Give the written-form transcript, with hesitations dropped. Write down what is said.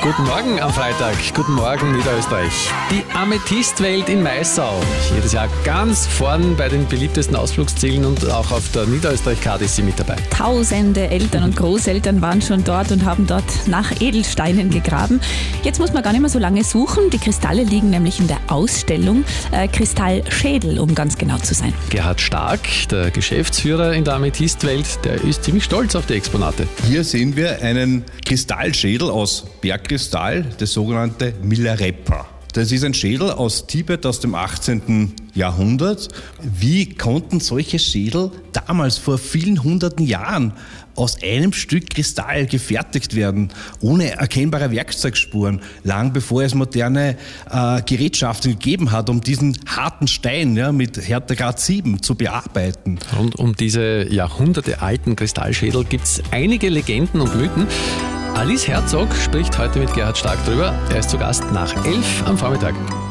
Guten Morgen am Freitag. Guten Morgen, Niederösterreich. Die Amethystwelt in Maisau. Jedes Jahr ganz vorn bei den beliebtesten Ausflugszielen und auch auf der Niederösterreich-Karte ist sie mit dabei. Tausende Eltern und Großeltern waren schon dort und haben dort nach Edelsteinen gegraben. Jetzt muss man gar nicht mehr so lange suchen. Die Kristalle liegen nämlich in der Ausstellung Kristallschädel, um ganz genau zu sein. Gerhard Stark, der Geschäftsführer in der Amethystwelt, der ist ziemlich stolz auf die Exponate. Hier sehen wir einen Kristallschädel aus Bergkristall, das sogenannte Milarepa. Das ist ein Schädel aus Tibet aus dem 18. Jahrhundert. Wie konnten solche Schädel damals vor vielen hunderten Jahren aus einem Stück Kristall gefertigt werden, ohne erkennbare Werkzeugspuren, lang bevor es moderne Gerätschaften gegeben hat, um diesen harten Stein mit Härtegrad 7 zu bearbeiten? Rund um diese jahrhundertealten Kristallschädel gibt es einige Legenden und Mythen. Alice Herzog spricht heute mit Gerhard Stark drüber. Er ist zu Gast nach 11 am Vormittag.